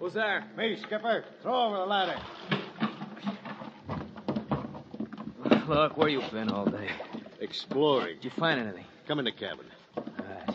Who's there? Me, Skipper. Throw over the ladder. Look, where you been all day? Exploring. Did you find anything? Come in the cabin. All right.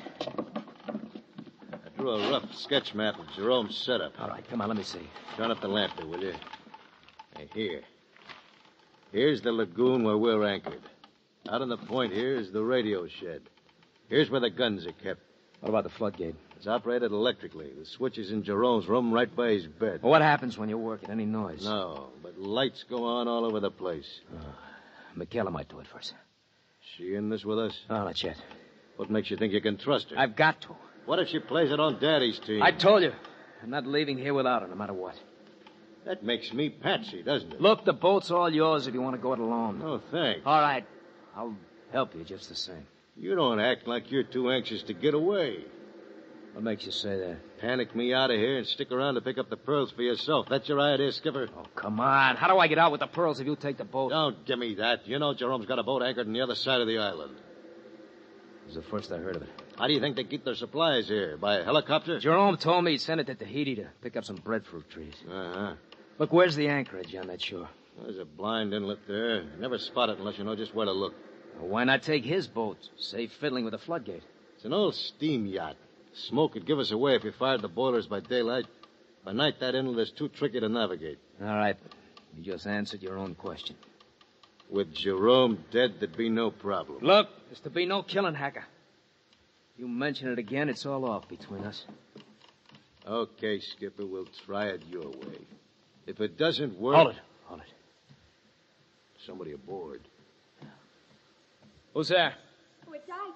I drew a rough sketch map of Jerome's setup. All right, come on, let me see. Turn up the lamp there, will you? Hey, here. Here's the lagoon where we're anchored. Out on the point here is the radio shed. Here's where the guns are kept. What about the floodgate? It's operated electrically. The switch is in Jerome's room right by his bed. Well, what happens when you're working? Any noise? No, but lights go on all over the place. Michaela might do it first. She in this with us? Oh, not yet. What makes you think you can trust her? I've got to. What if she plays it on Daddy's team? I told you. I'm not leaving here without her, no matter what. That makes me patsy, doesn't it? Look, the boat's all yours if you want to go it alone. Oh, thanks. All right. I'll help you just the same. You don't act like you're too anxious to get away. What makes you say that? Panic me out of here and stick around to pick up the pearls for yourself. That's your idea, Skipper? Oh, come on. How do I get out with the pearls if you take the boat? Don't give me that. You know Jerome's got a boat anchored on the other side of the island. This is the first I heard of it. How do you think they keep their supplies here? By a helicopter? Jerome told me he'd send it to Tahiti to pick up some breadfruit trees. Uh-huh. Look, where's the anchorage on that shore? There's a blind inlet there. Never spot it unless you know just where to look. Well, why not take his boat? Save fiddling with the floodgate. It's an old steam yacht. Smoke could give us away if you fired the boilers by daylight. By night, that inlet is too tricky to navigate. All right. You just answered your own question. With Jerome dead, there'd be no problem. Look, there's to be no killing, Hacker. You mention it again, it's all off between us. Okay, Skipper, we'll try it your way. If it doesn't work... Hold it. Somebody aboard. Who's there? Oh, it's I,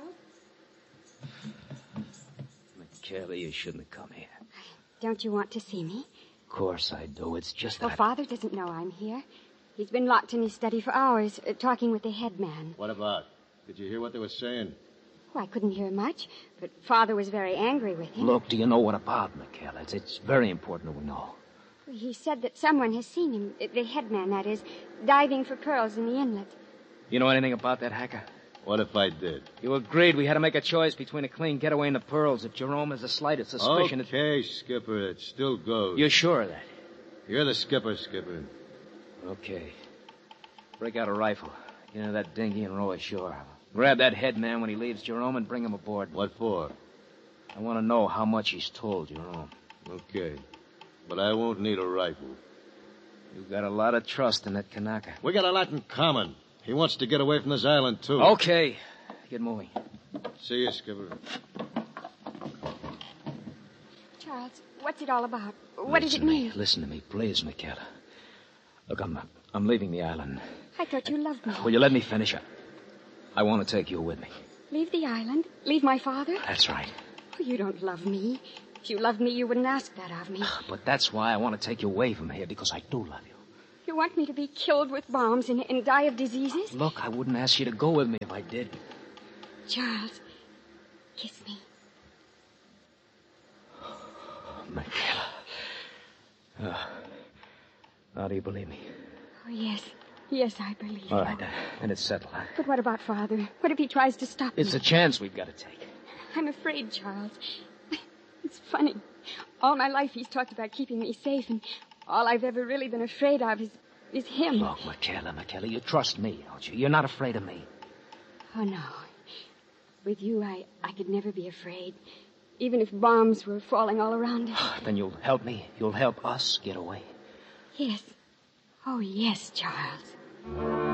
Charles. Michaela, you shouldn't have come here. Don't you want to see me? Of course I do. It's just that... Well, Father doesn't know I'm here. He's been locked in his study for hours, talking with the head man. What about? Did you hear what they were saying? Oh, I couldn't hear much, but Father was very angry with him. Look, do you know what about, Michaela? It's very important that we know. He said that someone has seen him, the head man, that is, diving for pearls in the inlet. You know anything about that, Hacker? What if I did? You agreed we had to make a choice between a clean getaway and the pearls. If Jerome has the slightest suspicion... Okay, Skipper, it still goes. You're sure of that? You're the skipper, Skipper. Okay. Break out a rifle. Get into that dinghy and row ashore. Grab that head man when he leaves Jerome and bring him aboard. What for? I want to know how much he's told Jerome. Okay. But I won't need a rifle. You've got a lot of trust in that Kanaka. We got a lot in common. He wants to get away from this island, too. Okay. Get moving. See you, Skipper. Charles, what's it all about? What does it mean? Listen to me, please, Michaela. Look, I'm leaving the island. I thought you loved me. Will you let me finish? I want to take you with me. Leave the island? Leave my father? That's right. Oh, you don't love me. If you loved me, you wouldn't ask that of me. But that's why I want to take you away from here, because I do love you. You want me to be killed with bombs and die of diseases? Look, I wouldn't ask you to go with me if I did. Charles, kiss me. Michaela. Now do you believe me? Oh, yes. Yes, I believe you. All right, then it's settled. But what about Father? What if he tries to stop me? It's a chance we've got to take. I'm afraid, Charles. It's funny. All my life he's talked about keeping me safe, and all I've ever really been afraid of is him. Look, Michaela, you trust me, don't you? You're not afraid of me. Oh, no. With you, I could never be afraid, even if bombs were falling all around us. Then you'll help me. You'll help us get away. Yes. Oh, yes, Charles.